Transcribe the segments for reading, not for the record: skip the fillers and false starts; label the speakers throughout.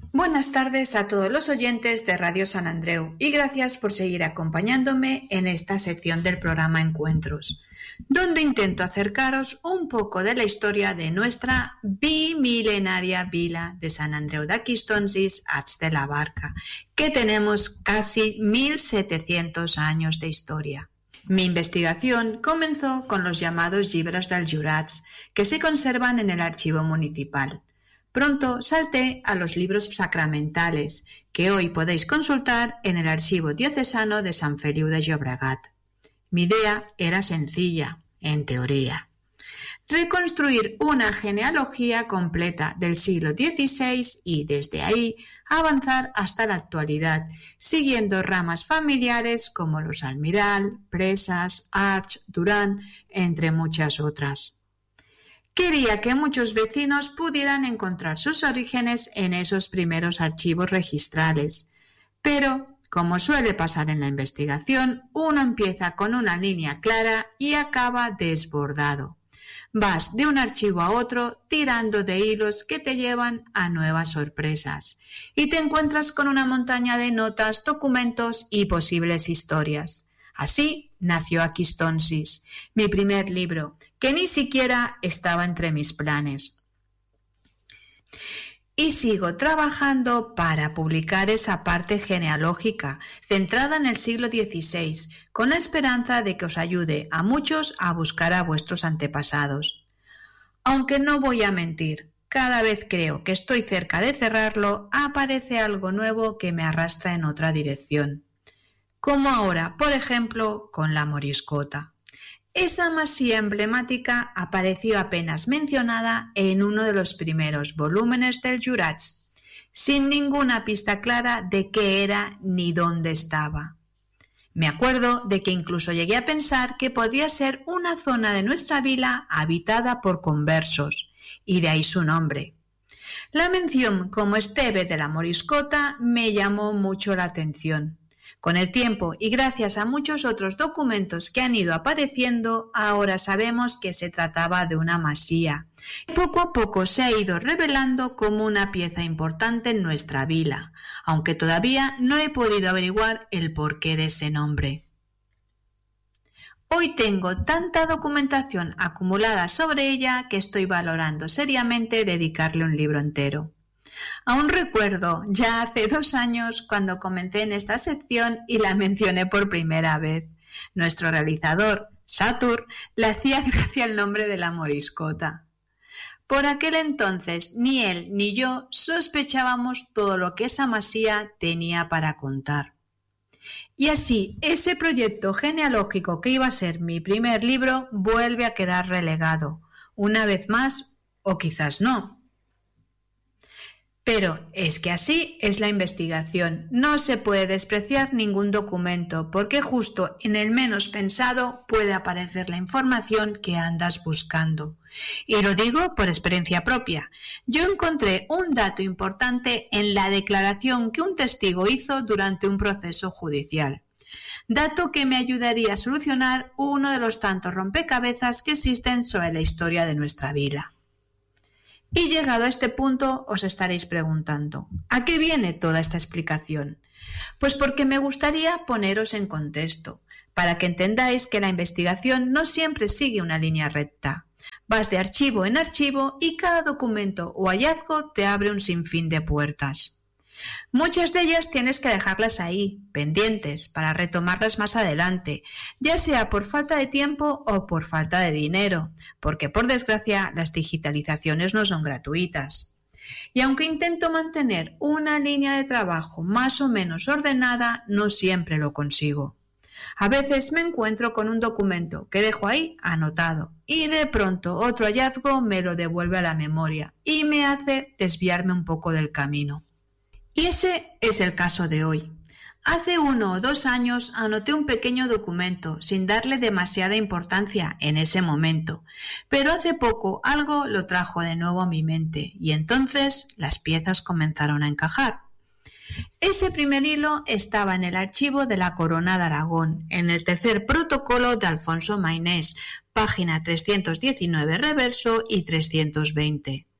Speaker 1: Buenas tardes a todos los oyentes de Radio San Andreu y gracias por seguir acompañándome en esta sección del programa Encuentros, donde intento acercaros un poco de la historia de nuestra bimilenaria vila de Sant Andreu de Quistoncís, Ats de la Barca, que tenemos casi 1700 años de historia. Mi investigación comenzó con los llamados llibres dels jurats, que se conservan en el archivo municipal. Pronto salté a los libros sacramentales, que hoy podéis consultar en el archivo diocesano de Sant Feliu de Llobregat. Mi idea era sencilla, en teoría: reconstruir una genealogía completa del siglo XVI y desde ahí avanzar hasta la actualidad, siguiendo ramas familiares como los Almiral, Presas, Arch, Durán, entre muchas otras. Quería que muchos vecinos pudieran encontrar sus orígenes en esos primeros archivos registrales, pero, como suele pasar en la investigación, uno empieza con una línea clara y acaba desbordado. Vas de un archivo a otro tirando de hilos que te llevan a nuevas sorpresas y te encuentras con una montaña de notas, documentos y posibles historias. Así nació Quistoncís, mi primer libro, que ni siquiera estaba entre mis planes. Y sigo trabajando para publicar esa parte genealógica centrada en el siglo XVI, con la esperanza de que os ayude a muchos a buscar a vuestros antepasados. Aunque no voy a mentir, cada vez creo que estoy cerca de cerrarlo, aparece algo nuevo que me arrastra en otra dirección. Como ahora, por ejemplo, con la Moriscota. Esa masía emblemática apareció apenas mencionada en uno de los primeros volúmenes del Jurats, sin ninguna pista clara de qué era ni dónde estaba. Me acuerdo de que incluso llegué a pensar que podría ser una zona de nuestra vila habitada por conversos, y de ahí su nombre. La mención como Esteve de la Moriscota me llamó mucho la atención. Con el tiempo y gracias a muchos otros documentos que han ido apareciendo, ahora sabemos que se trataba de una masía. Poco a poco se ha ido revelando como una pieza importante en nuestra vila, aunque todavía no he podido averiguar el porqué de ese nombre. Hoy tengo tanta documentación acumulada sobre ella que estoy valorando seriamente dedicarle un libro entero. Aún recuerdo, ya hace 2 años, cuando comencé en esta sección y la mencioné por primera vez. Nuestro realizador, Satur, le hacía gracia el nombre de la Moriscota. Por aquel entonces, ni él ni yo sospechábamos todo lo que esa masía tenía para contar. Y así, ese proyecto genealógico que iba a ser mi primer libro vuelve a quedar relegado, una vez más, o quizás no. Pero es que así es la investigación, no se puede despreciar ningún documento porque justo en el menos pensado puede aparecer la información que andas buscando. Y lo digo por experiencia propia. Yo encontré un dato importante en la declaración que un testigo hizo durante un proceso judicial. Dato que me ayudaría a solucionar uno de los tantos rompecabezas que existen sobre la historia de nuestra vila. Y llegado a este punto os estaréis preguntando, ¿a qué viene toda esta explicación? Pues porque me gustaría poneros en contexto, para que entendáis que la investigación no siempre sigue una línea recta. Vas de archivo en archivo y cada documento o hallazgo te abre un sinfín de puertas. Muchas de ellas tienes que dejarlas ahí, pendientes, para retomarlas más adelante, ya sea por falta de tiempo o por falta de dinero, porque por desgracia las digitalizaciones no son gratuitas. Y aunque intento mantener una línea de trabajo más o menos ordenada, no siempre lo consigo. A veces me encuentro con un documento que dejo ahí anotado y de pronto otro hallazgo me lo devuelve a la memoria y me hace desviarme un poco del camino. Y ese es el caso de hoy. Hace 1 o 2 años anoté un pequeño documento sin darle demasiada importancia en ese momento, pero hace poco algo lo trajo de nuevo a mi mente y entonces las piezas comenzaron a encajar. Ese primer hilo estaba en el archivo de la Corona de Aragón, en el tercer protocolo de Alfonso Maynés, página 319 reverso y 320.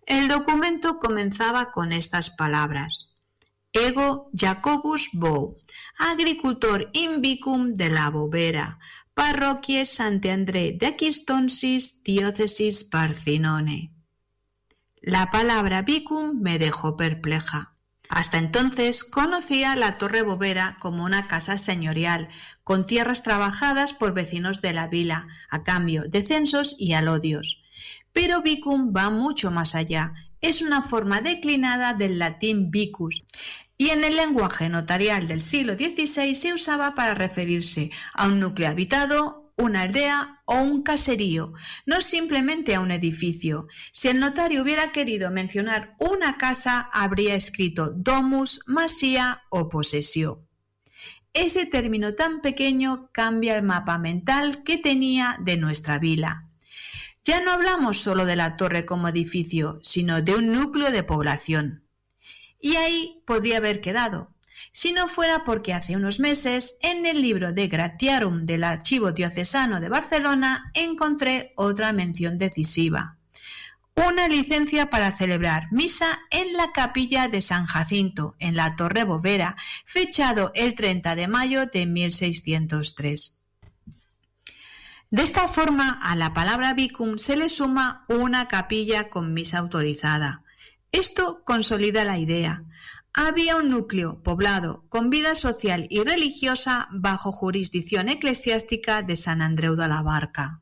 Speaker 1: El documento comenzaba con estas palabras: Ego Jacobus Bou, agricultor in vicum de la Bovera, parroquia Sant'André de Aquistonsis, diócesis Barcinone. La palabra vicum me dejó perpleja. Hasta entonces conocía la Torre Bovera como una casa señorial, con tierras trabajadas por vecinos de la vila, a cambio de censos y alodios. Pero vicum va mucho más allá. Es una forma declinada del latín vicus, y en el lenguaje notarial del siglo XVI se usaba para referirse a un núcleo habitado, una aldea o un caserío, no simplemente a un edificio. Si el notario hubiera querido mencionar una casa, habría escrito domus, masía o posesio. Ese término tan pequeño cambia el mapa mental que tenía de nuestra vila. Ya no hablamos solo de la torre como edificio, sino de un núcleo de población. Y ahí podría haber quedado, si no fuera porque hace unos meses en el libro de Gratiarum del Archivo Diocesano de Barcelona encontré otra mención decisiva: una licencia para celebrar misa en la capilla de San Jacinto, en la Torre Bovera, fechado el 30 de mayo de 1603. De esta forma, a la palabra vicum se le suma una capilla con misa autorizada. Esto consolida la idea. Había un núcleo poblado con vida social y religiosa bajo jurisdicción eclesiástica de Sant Andreu de la Barca.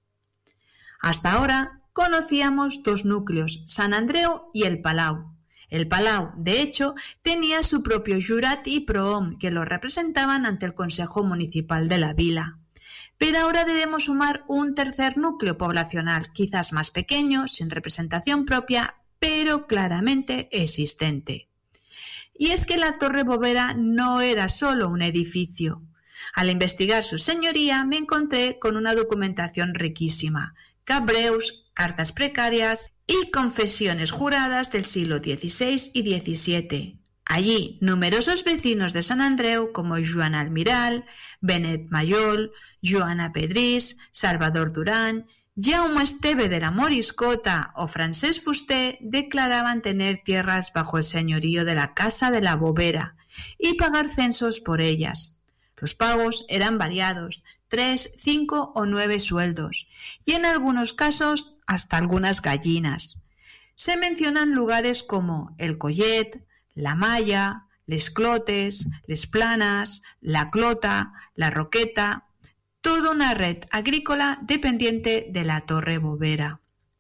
Speaker 1: Hasta ahora conocíamos dos núcleos, Sant Andreu y el Palau. El Palau, de hecho, tenía su propio jurat y prohom que lo representaban ante el Consejo Municipal de la vila. Pero ahora debemos sumar un tercer núcleo poblacional, quizás más pequeño, sin representación propia, pero claramente existente. Y es que la Torre Bovera no era solo un edificio. Al investigar su señoría me encontré con una documentación riquísima: cabreus, cartas precarias y confesiones juradas del siglo XVI y XVII. Allí, numerosos vecinos de Sant Andreu como Joan Almiral, Benet Mayol, Joana Pedrís, Salvador Durán, Jaume Esteve de la Moriscota o Francesc Fuster declaraban tener tierras bajo el señorío de la Casa de la Bovera y pagar censos por ellas. Los pagos eran variados, 3, 5 o 9 sueldos, y en algunos casos hasta algunas gallinas. Se mencionan lugares como el Collet, la Malla, les Clotes, les Planas, la Clota, la Roqueta, toda una red agrícola dependiente de la Torre Bovera.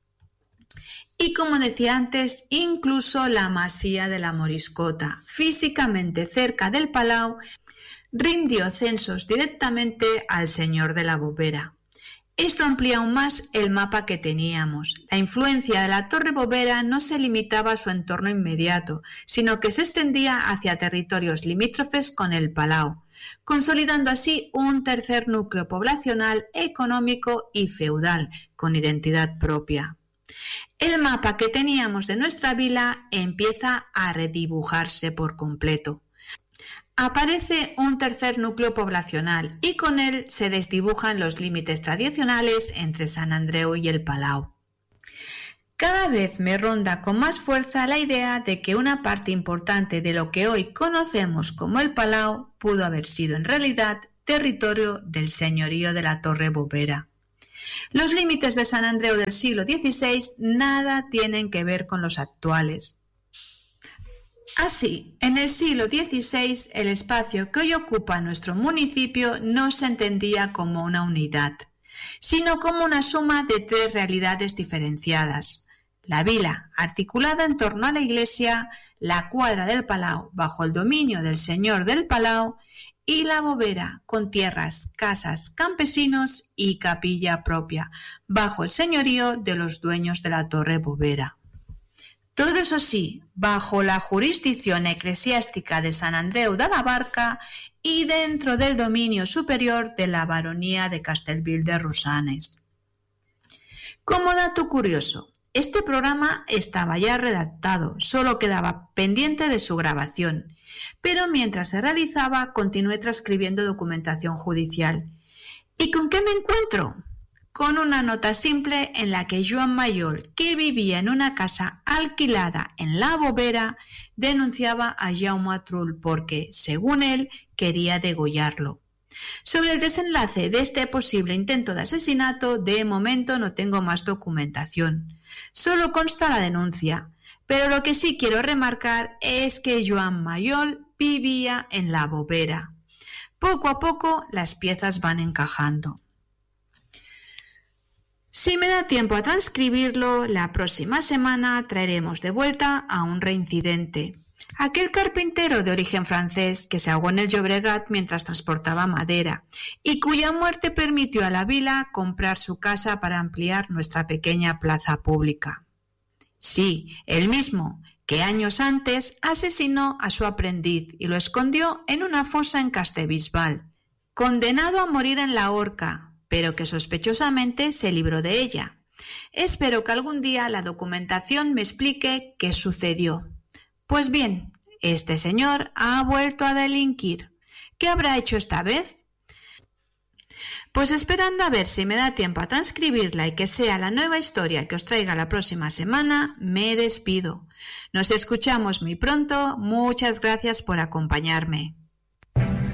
Speaker 1: Y como decía antes, incluso la masía de la Moriscota, físicamente cerca del Palau, rindió censos directamente al señor de la Bovera. Esto amplía aún más el mapa que teníamos. La influencia de la Torre Bovera no se limitaba a su entorno inmediato, sino que se extendía hacia territorios limítrofes con el Palau, consolidando así un tercer núcleo poblacional, económico y feudal, con identidad propia. El mapa que teníamos de nuestra vila empieza a redibujarse por completo. Aparece un tercer núcleo poblacional y con él se desdibujan los límites tradicionales entre Sant Andreu y el Palau. Cada vez me ronda con más fuerza la idea de que una parte importante de lo que hoy conocemos como el Palau pudo haber sido en realidad territorio del señorío de la Torre Bovera. Los límites de Sant Andreu del siglo XVI nada tienen que ver con los actuales. Así, en el siglo XVI, el espacio que hoy ocupa nuestro municipio no se entendía como una unidad, sino como una suma de tres realidades diferenciadas: la vila, articulada en torno a la iglesia, la cuadra del Palau, bajo el dominio del señor del Palau, y la Bovera, con tierras, casas, campesinos y capilla propia, bajo el señorío de los dueños de la Torre Bovera. Todo eso sí, bajo la jurisdicción eclesiástica de Sant Andreu de la Barca y dentro del dominio superior de la baronía de Castellvell de Rosanes. Como dato curioso, este programa estaba ya redactado, solo quedaba pendiente de su grabación, pero mientras se realizaba continué transcribiendo documentación judicial. ¿Y con qué me encuentro? con una nota simple en la que Joan Mayol, que vivía en una casa alquilada en La Bobera, denunciaba a Jaume Trull porque, según él, quería degollarlo. Sobre el desenlace de este posible intento de asesinato, de momento no tengo más documentación. Solo consta la denuncia, pero lo que sí quiero remarcar es que Joan Mayol vivía en La Bobera. Poco a poco las piezas van encajando. Si me da tiempo a transcribirlo, la próxima semana traeremos de vuelta a un reincidente. Aquel carpintero de origen francés que se ahogó en el Llobregat mientras transportaba madera y cuya muerte permitió a la vila comprar su casa para ampliar nuestra pequeña plaza pública. Sí, el mismo que años antes asesinó a su aprendiz y lo escondió en una fosa en Castellbisbal, condenado a morir en la horca, pero que sospechosamente se libró de ella. Espero que algún día la documentación me explique qué sucedió. Pues bien, este señor ha vuelto a delinquir. ¿Qué habrá hecho esta vez? Pues esperando a ver si me da tiempo a transcribirla y que sea la nueva historia que os traiga la próxima semana, me despido. Nos escuchamos muy pronto. Muchas gracias por acompañarme.